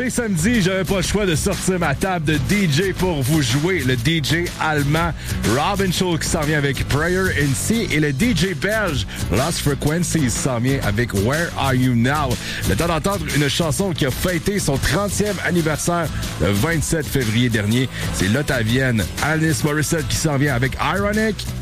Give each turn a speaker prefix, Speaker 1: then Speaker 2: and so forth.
Speaker 1: C'est samedi, j'avais pas le choix de sortir ma table de DJ pour vous jouer. Le DJ allemand Robin Schulz qui s'en vient avec Prayer in Sea et le DJ belge Lost Frequencies s'en vient avec Where Are You Now. Le temps d'entendre une chanson qui a fêté son 30e anniversaire le 27 février dernier. C'est l'Ottavienne Alanis Morissette qui s'en vient avec Ironic.